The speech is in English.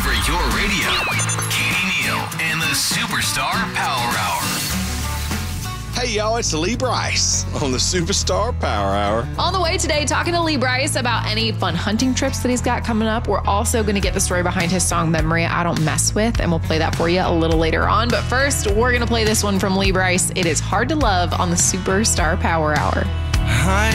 over your radio. Katie Neal and the Superstar Power Hour. Hey, y'all, it's Lee Brice on the Superstar Power Hour. On the way today, talking to Lee Brice about any fun hunting trips that he's got coming up. We're also going to get the story behind his song Memory I Don't Mess With, and we'll play that for you a little later on. But first, we're going to play this one from Lee Brice. It is Hard to Love on the Superstar Power Hour.